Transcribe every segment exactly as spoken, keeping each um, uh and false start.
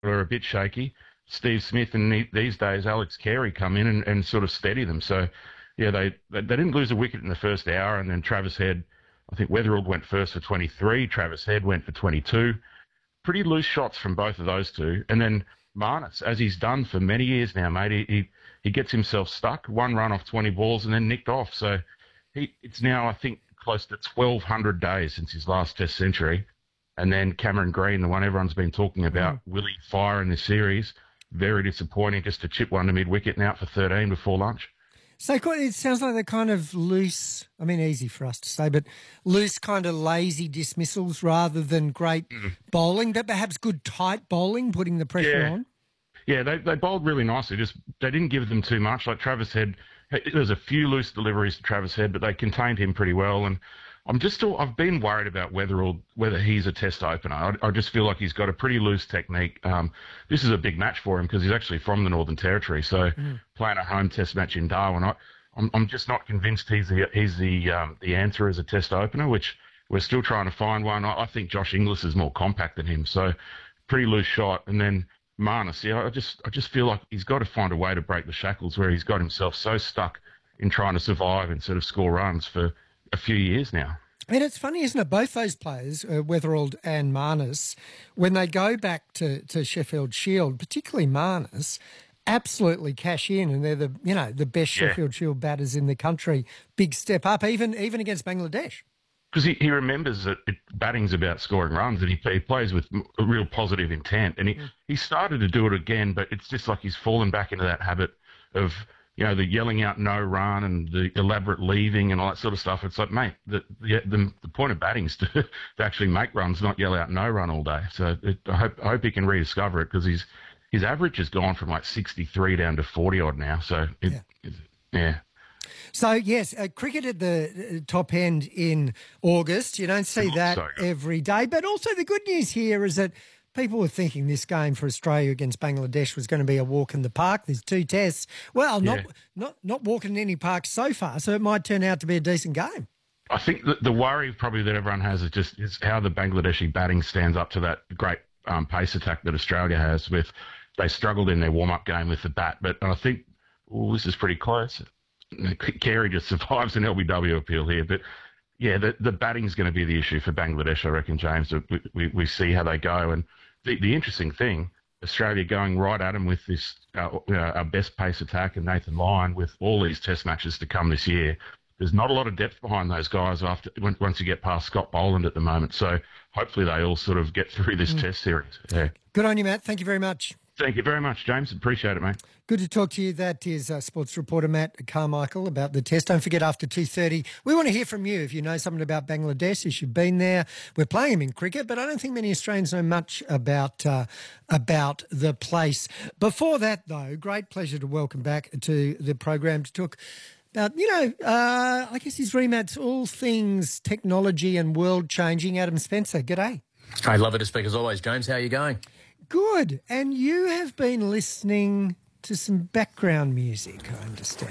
are a bit shaky. Steve Smith and the, these days Alex Carey come in and, and sort of steady them. So, yeah, they, they they didn't lose a wicket in the first hour, and then Travis Head, I think Weatherald went first for twenty-three, Travis Head went for twenty-two. Pretty loose shots from both of those two. And then Marnus, as he's done for many years now, mate, he, he, he gets himself stuck, one run off twenty balls and then nicked off. So he it's now, I think, close to twelve hundred days since his last Test century. And then Cameron Green, the one everyone's been talking about, mm. Willie Fire in this series, very disappointing just to chip one to mid-wicket and out for thirteen before lunch. So it sounds like they're kind of loose, I mean, easy for us to say, but loose kind of lazy dismissals rather than great mm. bowling, but perhaps good tight bowling, putting the pressure yeah. on. Yeah, they they bowled really nicely. Just they didn't give them too much. Like Travis Head, there was a few loose deliveries to Travis Head, but they contained him pretty well. And I'm just still, I've been worried about Weatherald, whether he's a Test opener. I, I just feel like he's got a pretty loose technique. Um, this is a big match for him because he's actually from the Northern Territory, so mm. playing a home Test match in Darwin, I, I'm, I'm just not convinced he's the he's the um, the answer as a Test opener, which we're still trying to find one. I, I think Josh Inglis is more compact than him, so pretty loose shot. And then Marnus, yeah, I just I just feel like he's got to find a way to break the shackles where he's got himself so stuck in trying to survive instead of score runs for a few years now. And it's funny, isn't it? Both those players, uh, Weatherald and Marnus, when they go back to, to Sheffield Shield, particularly Marnus, absolutely cash in, and they're the you know the best yeah. Sheffield Shield batters in the country. Big step up, even even against Bangladesh. Because he, he remembers that it, batting's about scoring runs, and he, he plays with a real positive intent. And he, mm. he started to do it again, but it's just like he's fallen back into that habit of, you know, the yelling out no run and the elaborate leaving and all that sort of stuff. It's like, mate, the the, the, the point of batting is to, to actually make runs, not yell out no run all day. So it, I hope I hope he can rediscover it, because he's his average has gone from like sixty-three down to forty odd now. So it, yeah. It, yeah. So, yes, uh, cricket at the top end in August. You don't see that so every day. But also the good news here is that people were thinking this game for Australia against Bangladesh was going to be a walk in the park. There's two tests. Well, not yeah. not not walking in any park so far, so it might turn out to be a decent game. I think the, the worry probably that everyone has is just is how the Bangladeshi batting stands up to that great um, pace attack that Australia has. With they struggled in their warm-up game with the bat. But I think, well, this is pretty close. Carey just survives an L B W appeal here. But, yeah, the, the batting's going to be the issue for Bangladesh, I reckon, James. We, we, we see how they go. And the, the interesting thing, Australia going right at them with this uh, uh, our best pace attack and Nathan Lyon with all these test matches to come this year. There's not a lot of depth behind those guys after once you get past Scott Boland at the moment. So hopefully they all sort of get through this mm. test series. Yeah. Good on you, Matt. Thank you very much. Thank you very much, James. Appreciate it, mate. Good to talk to you. That is uh, sports reporter Matt Carmichael about the test. Don't forget, after two thirty, we want to hear from you. If you know something about Bangladesh, if you've been there, we're playing them in cricket, but I don't think many Australians know much about uh, about the place. Before that, though, great pleasure to welcome back to the program to talk about, you know, uh, I guess his remat's all things technology and world changing. Adam Spencer, g'day. Hey, lovely to speak as always, James. How are you going? Good. And you have been listening to some background music, I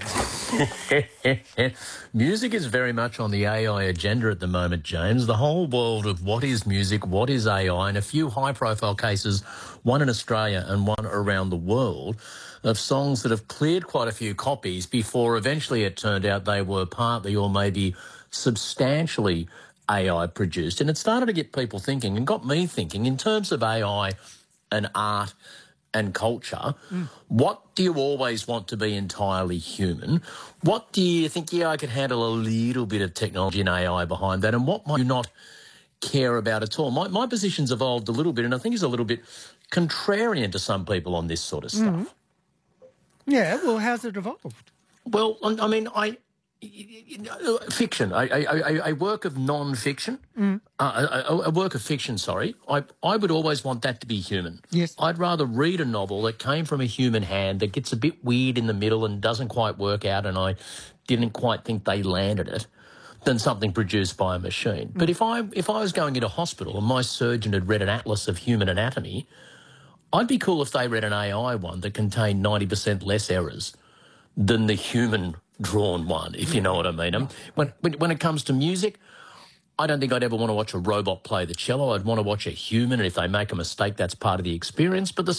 understand. Music is very much on the A I agenda at the moment, James. The whole world of what is music, what is A I, and a few high-profile cases, one in Australia and one around the world, of songs that have cleared quite a few copies before eventually it turned out they were partly or maybe substantially A I produced. And it started to get people thinking and got me thinking in terms of A I and art and culture, mm. what do you always want to be entirely human? What do you think, yeah, I could handle a little bit of technology and A I behind that, and what might you not care about at all? My, my position's evolved a little bit, and I think it's a little bit contrarian to some people on this sort of stuff. Mm. Yeah, well, how's it evolved? Well, I mean, I... Fiction, a, a, a work of non-fiction, mm. uh, a, a work of fiction, sorry, I, I would always want that to be human. Yes. I'd rather read a novel that came from a human hand that gets a bit weird in the middle and doesn't quite work out and I didn't quite think they landed it than something produced by a machine. Mm. But if I, if I was going into hospital and my surgeon had read an atlas of human anatomy, I'd be cool if they read an A I one that contained ninety percent less errors than the human drawn one, if you know what I mean. Um, when, when when it comes to music, I don't think I'd ever want to watch a robot play the cello. I'd want to watch a human, and if they make a mistake, that's part of the experience. But the